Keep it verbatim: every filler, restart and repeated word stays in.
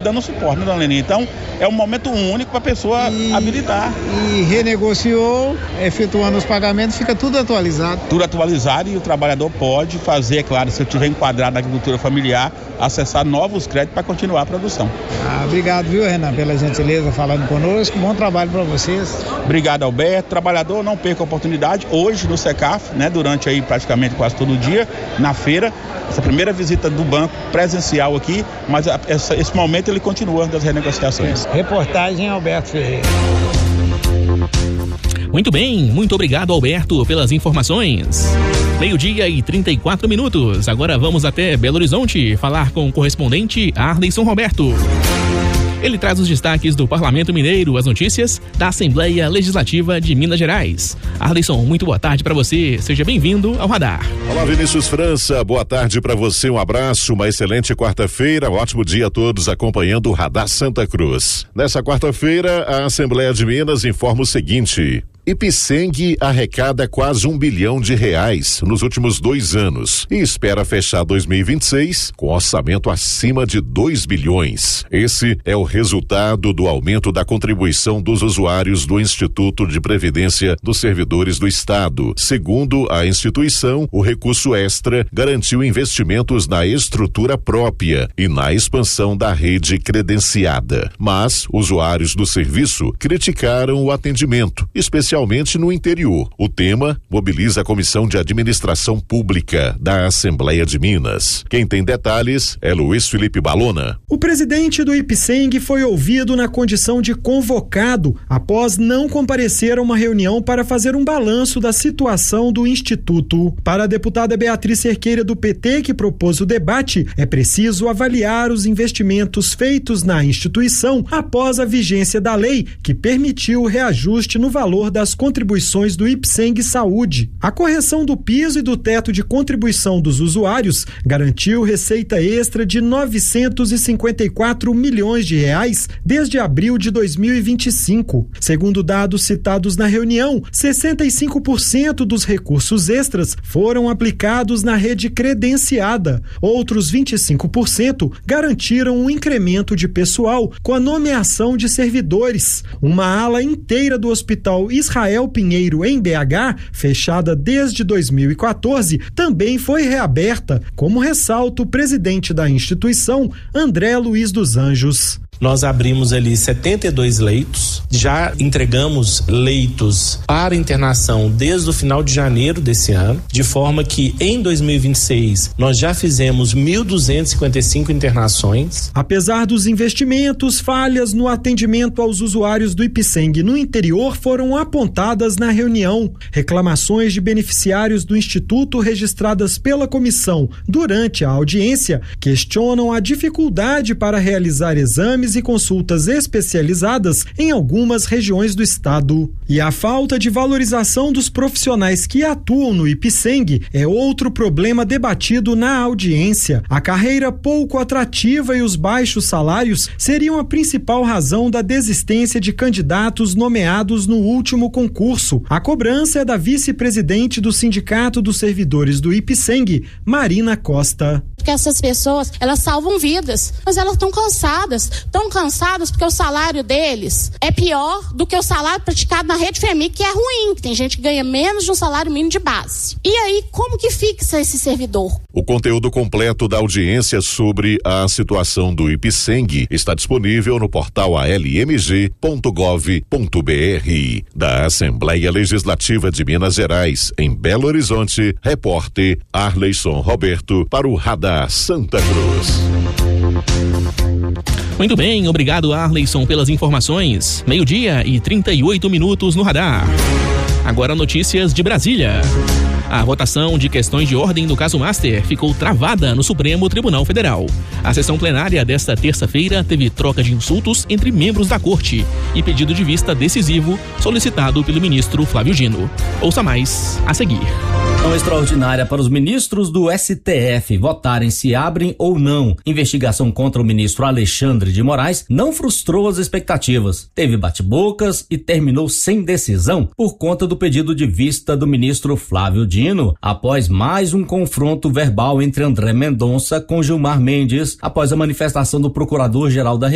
dando suporte, né, dona Leninha? Então, é um momento único para a pessoa e, habilitar. E renegociou, efetuando os pagamentos, fica tudo atualizado. Tudo atualizado, e o trabalhador pode fazer, é claro, se eu estiver enquadrado na agricultura familiar, acessar novos créditos para continuar a produção. Ah, obrigado, viu, Renan, pela gentileza falando conosco. Bom trabalho para vocês. Obrigado, Alberto. Trabalhador, não perca a oportunidade. Hoje no Secaf, né, durante aí praticamente quase todo dia, na feira, essa primeira visita do banco presencial aqui, mas essa, esse momento ele continua das renegociações. Reportagem Alberto Ferreira. Muito bem, muito obrigado, Alberto, pelas informações. Meio-dia e trinta e quatro minutos. Agora vamos até Belo Horizonte falar com o correspondente Arleison Roberto. Ele traz os destaques do Parlamento Mineiro, as notícias da Assembleia Legislativa de Minas Gerais. Arleison, muito boa tarde para você. Seja bem-vindo ao Radar. Olá, Vinícius França. Boa tarde para você. Um abraço, uma excelente quarta-feira. Um ótimo dia a todos acompanhando o Radar Santa Cruz. Nessa quarta-feira, a Assembleia de Minas informa o seguinte: Ipseng arrecada quase um bilhão de reais nos últimos dois anos e espera fechar dois mil e vinte e seis com orçamento acima de dois bilhões. Esse é o resultado do aumento da contribuição dos usuários do Instituto de Previdência dos Servidores do Estado. Segundo a instituição, o recurso extra garantiu investimentos na estrutura própria e na expansão da rede credenciada. Mas usuários do serviço criticaram o atendimento, especialmente no interior. O tema mobiliza a Comissão de Administração Pública da Assembleia de Minas. Quem tem detalhes é Luiz Felipe Balona. O presidente do Ipseng foi ouvido na condição de convocado após não comparecer a uma reunião para fazer um balanço da situação do Instituto. Para a deputada Beatriz Cerqueira do P T, que propôs o debate, é preciso avaliar os investimentos feitos na instituição após a vigência da lei que permitiu o reajuste no valor das contribuições do Ipseng Saúde. A correção do piso e do teto de contribuição dos usuários garantiu receita extra de novecentos e cinquenta e quatro milhões de reais desde abril de dois mil e vinte e cinco. Segundo dados citados na reunião, sessenta e cinco por cento dos recursos extras foram aplicados na rede credenciada. Outros vinte e cinco por cento garantiram um incremento de pessoal com a nomeação de servidores. Uma ala inteira do Hospital Israel Pinheiro, em B H, fechada desde dois mil e quatorze, também foi reaberta, como ressalta o presidente da instituição, André Luiz dos Anjos. Nós abrimos ali setenta e dois leitos, já entregamos leitos para internação desde o final de janeiro desse ano, de forma que em dois mil e vinte e seis nós já fizemos mil duzentas e cinquenta e cinco internações. Apesar dos investimentos, falhas no atendimento aos usuários do Ipseng no interior foram apontadas na reunião. Reclamações de beneficiários do Instituto registradas pela comissão durante a audiência questionam a dificuldade para realizar exames e consultas especializadas em algumas regiões do estado. E a falta de valorização dos profissionais que atuam no Ipseng é outro problema debatido na audiência. A carreira pouco atrativa e os baixos salários seriam a principal razão da desistência de candidatos nomeados no último concurso. A cobrança é da vice-presidente do Sindicato dos Servidores do Ipseng, Marina Costa. Porque essas pessoas, elas salvam vidas, mas elas estão cansadas, tão cansadas porque o salário deles é pior do que o salário praticado na rede FEMIG, que é ruim, que tem gente que ganha menos de um salário mínimo de base. E aí, como que fixa esse servidor? O conteúdo completo da audiência sobre a situação do Ipseng está disponível no portal a l m g ponto gov ponto b r. Da Assembleia Legislativa de Minas Gerais, em Belo Horizonte, repórter Arleison Roberto para o Radar Santa Cruz. Muito bem, obrigado, Arleison, pelas informações. Meio-dia e trinta e oito minutos no Radar. Agora notícias de Brasília. A votação de questões de ordem do caso Master ficou travada no Supremo Tribunal Federal. A sessão plenária desta terça-feira teve troca de insultos entre membros da corte e pedido de vista decisivo solicitado pelo ministro Flávio Dino. Ouça mais a seguir. Sessão extraordinária para os ministros do S T F votarem se abrem ou não investigação contra o ministro Alexandre de Moraes não frustrou as expectativas. Teve bate-bocas e terminou sem decisão por conta do pedido de vista do ministro Flávio Dino, após mais um confronto verbal entre André Mendonça com Gilmar Mendes, após a manifestação do procurador-geral da